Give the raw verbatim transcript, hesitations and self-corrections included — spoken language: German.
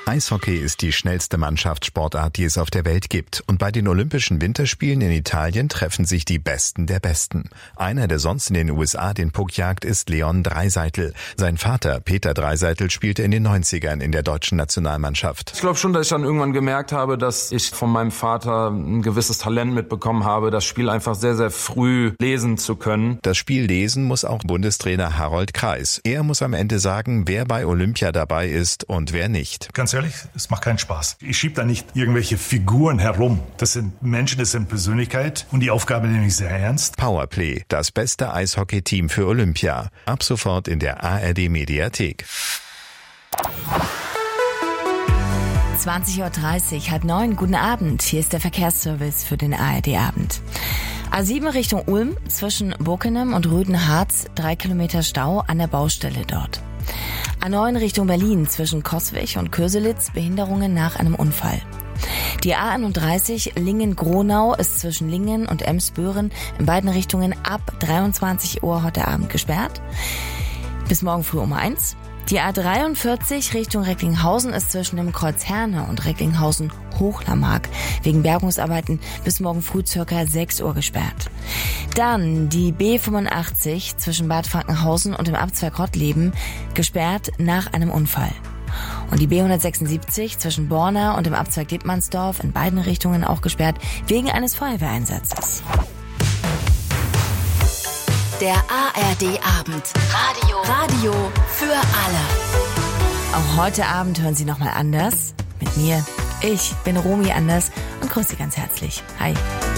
Eishockey ist die schnellste Mannschaftssportart, die es auf der Welt gibt. Und bei den Olympischen Winterspielen in Italien treffen sich die Besten der Besten. Einer, der sonst in den U S A den Puck jagt, ist Leon Draisaitl. Sein Vater, Peter Draisaitl, spielte in den neunzigern in der deutschen Nationalmannschaft. Ich glaube schon, dass ich dann irgendwann gemerkt habe, dass ich von meinem Vater ein gewisses Talent mitbekommen habe, das Spiel einfach sehr, sehr früh lesen zu können. Das Spiel lesen muss auch Bundestrainer Harold Kreis. Er muss am Ende sagen, wer bei Olympia dabei ist und wer nicht. Ganz ehrlich, es macht keinen Spaß. Ich schiebe da nicht irgendwelche Figuren herum. Das sind Menschen, das sind Persönlichkeit und die Aufgabe nehme ich sehr ernst. Powerplay, das beste Eishockey-Team für Olympia. Ab sofort in der A R D-Mediathek. zwanzig Uhr dreißig, halb neun, guten Abend. Hier ist der Verkehrsservice für den A R D-Abend. A sieben Richtung Ulm, zwischen Bockenem und Rödenharz, drei Kilometer Stau an der Baustelle dort. A neun Richtung Berlin, zwischen Coswig und Köselitz, Behinderungen nach einem Unfall. Die A einunddreißig Lingen-Gronau ist zwischen Lingen und Emsbüren in beiden Richtungen ab dreiundzwanzig Uhr heute Abend gesperrt. Bis morgen früh um eins. Die A dreiundvierzig Richtung Recklinghausen ist zwischen dem Kreuz Herne und Recklinghausen-Hochlammark wegen Bergungsarbeiten bis morgen früh circa sechs Uhr gesperrt. Dann die B fünfundachtzig zwischen Bad Frankenhausen und dem Abzweig Rottleben gesperrt nach einem Unfall. Und die B hundertsechsundsiebzig zwischen Borna und dem Abzweig Dittmannsdorf in beiden Richtungen auch gesperrt wegen eines Feuerwehreinsatzes. Der A R D-Abend. Radio. Radio für alle. Auch heute Abend hören Sie nochmal Anders. Mit mir. Ich bin Romy Anders und grüße Sie ganz herzlich. Hi.